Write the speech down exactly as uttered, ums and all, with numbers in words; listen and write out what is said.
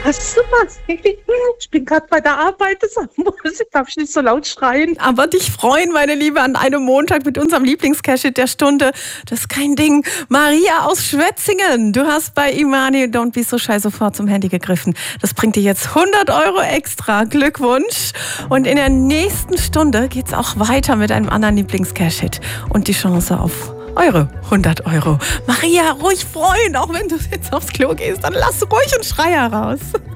Hast du was? Ich bin gerade bei der Arbeit, deshalb darf ich nicht so laut schreien. Aber dich freuen, meine Liebe, an einem Montag mit unserem Lieblings-Cash-Hit der Stunde. Das ist kein Ding. Maria aus Schwetzingen, du hast bei Imani Don't Be So Shy sofort zum Handy gegriffen. Das bringt dir jetzt hundert Euro extra. Glückwunsch. Und in der nächsten Stunde geht's auch weiter mit einem anderen Lieblings-Cash-Hit. Und die Chance auf eure hundert Euro. Maria, ruhig freuen, auch wenn du jetzt aufs Klo gehst, dann lass ruhig einen Schreier raus.